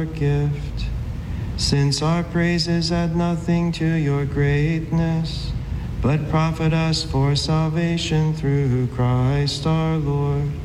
your gift. Since our praises add nothing to your greatness, but profit us for salvation through Christ our Lord.